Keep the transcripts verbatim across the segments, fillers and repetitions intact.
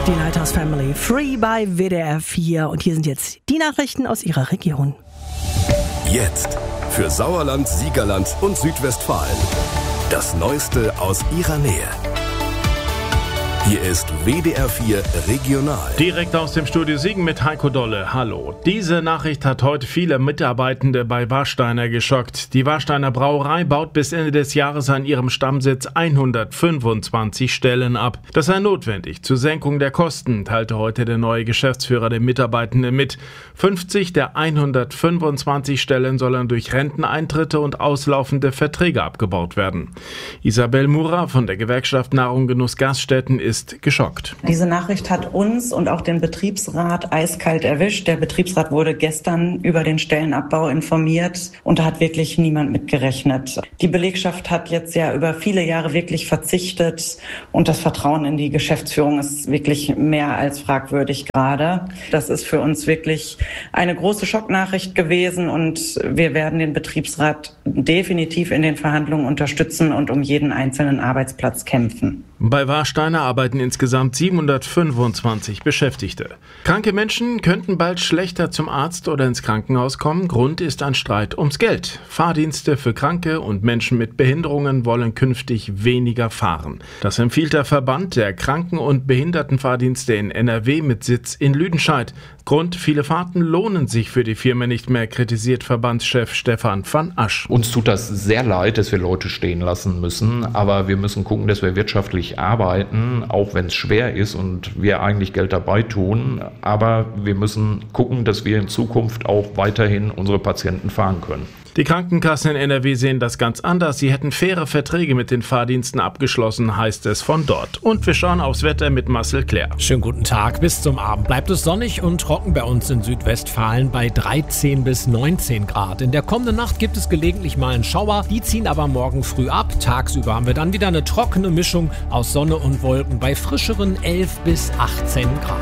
Die Lighthouse Family, Free bei W D R vier. Und hier sind jetzt die Nachrichten aus ihrer Region. Jetzt für Sauerland, Siegerland und Südwestfalen. Das Neueste aus ihrer Nähe. Hier ist W D R vier Regional. Direkt aus dem Studio Siegen mit Heiko Dolle. Hallo. Diese Nachricht hat heute viele Mitarbeitende bei Warsteiner geschockt. Die Warsteiner Brauerei baut bis Ende des Jahres an ihrem Stammsitz hundertfünfundzwanzig Stellen ab. Das sei notwendig zur Senkung der Kosten, teilte heute der neue Geschäftsführer den Mitarbeitenden mit. fünfzig der hundertfünfundzwanzig Stellen sollen durch Renteneintritte und auslaufende Verträge abgebaut werden. Isabel Mura von der Gewerkschaft Nahrung Genuss Gaststätten ist geschockt. Diese Nachricht hat uns und auch den Betriebsrat eiskalt erwischt. Der Betriebsrat wurde gestern über den Stellenabbau informiert und da hat wirklich niemand mit gerechnet. Die Belegschaft hat jetzt ja über viele Jahre wirklich verzichtet und das Vertrauen in die Geschäftsführung ist wirklich mehr als fragwürdig gerade. Das ist für uns wirklich eine große Schocknachricht gewesen und wir werden den Betriebsrat definitiv in den Verhandlungen unterstützen und um jeden einzelnen Arbeitsplatz kämpfen. Bei Warsteiner arbeiten insgesamt siebenhundertfünfundzwanzig Beschäftigte. Kranke Menschen könnten bald schlechter zum Arzt oder ins Krankenhaus kommen. Grund ist ein Streit ums Geld. Fahrdienste für Kranke und Menschen mit Behinderungen wollen künftig weniger fahren. Das empfiehlt der Verband der Kranken- und Behindertenfahrdienste in N R W mit Sitz in Lüdenscheid. Grund: viele Fahrten lohnen sich für die Firma nicht mehr, kritisiert Verbandschef Stefan van Asch. Uns tut das sehr leid, dass wir Leute stehen lassen müssen, aber wir müssen gucken, dass wir wirtschaftlich arbeiten, auch wenn es schwer ist und wir eigentlich Geld dabei tun. Aber wir müssen gucken, dass wir in Zukunft auch weiterhin unsere Patienten fahren können. Die Krankenkassen in N R W sehen das ganz anders. Sie hätten faire Verträge mit den Fahrdiensten abgeschlossen, heißt es von dort. Und wir schauen aufs Wetter mit Marcel Claire. Schönen guten Tag. Bis zum Abend bleibt es sonnig und trocken bei uns in Südwestfalen bei dreizehn bis neunzehn Grad. In der kommenden Nacht gibt es gelegentlich mal einen Schauer. Die ziehen aber morgen früh ab. Tagsüber haben wir dann wieder eine trockene Mischung aus Sonne und Wolken bei frischeren elf bis achtzehn Grad.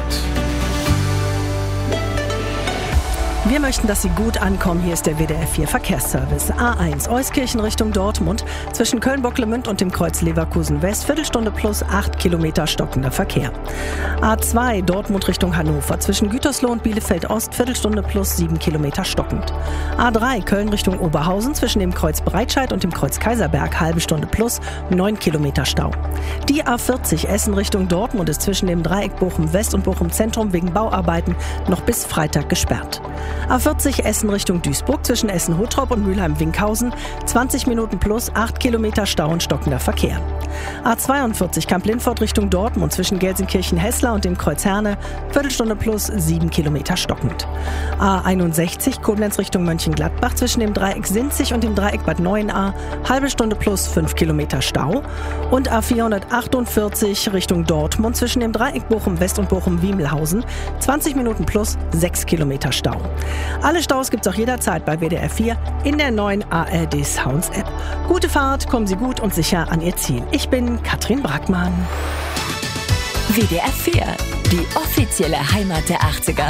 Wir möchten, dass Sie gut ankommen. Hier ist der W D R vier Verkehrsservice. A eins Euskirchen Richtung Dortmund. Zwischen Köln-Bocklemünd und dem Kreuz Leverkusen West. Viertelstunde plus acht Kilometer stockender Verkehr. A zwei Dortmund Richtung Hannover. Zwischen Gütersloh und Bielefeld Ost. Viertelstunde plus sieben Kilometer stockend. A drei Köln Richtung Oberhausen. Zwischen dem Kreuz Breitscheid und dem Kreuz Kaiserberg. Halbe Stunde plus neun Kilometer Stau. Die A vierzig Essen Richtung Dortmund ist zwischen dem Dreieck Bochum West und Bochum Zentrum wegen Bauarbeiten noch bis Freitag gesperrt. A vierzig Essen Richtung Duisburg zwischen Essen-Hottrop und Mülheim-Winkhausen, zwanzig Minuten plus acht Kilometer Stau und stockender Verkehr. A zweiundvierzig Kamp-Lindfort Richtung Dortmund zwischen Gelsenkirchen-Hessler und dem Kreuz Herne, Viertelstunde plus sieben Kilometer stockend. A einundsechzig Koblenz Richtung Mönchengladbach zwischen dem Dreieck Sinzig und dem Dreieck Bad Neuenahr, halbe Stunde plus fünf Kilometer Stau. Und A vierhundertachtundvierzig Richtung Dortmund zwischen dem Dreieck Bochum West und Bochum-Wiemelhausen, zwanzig Minuten plus sechs Kilometer Stau. Alle Staus gibt's auch jederzeit bei W D R vier in der neuen A R D Sounds App. Gute Fahrt, kommen Sie gut und sicher an Ihr Ziel. Ich bin Katrin Brackmann. W D R vier, die offizielle Heimat der achtziger.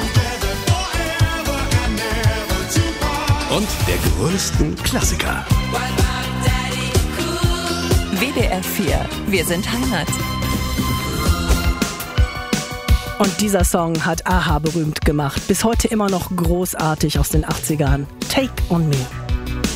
Und der größten Klassiker. W D R vier, wir sind Heimat. Und dieser Song hat a-ha berühmt gemacht. Bis heute immer noch großartig aus den achtzigern. Take on Me.